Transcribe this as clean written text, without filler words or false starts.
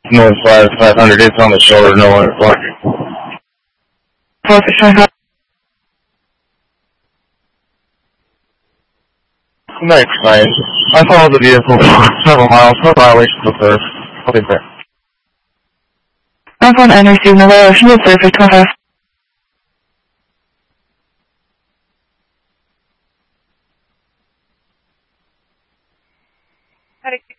North 500, it's on the shoulder, no one blocking. Next time, I followed the vehicle for several miles, no violation of the surf. I'll be there. Upon entering the violation of surface 12.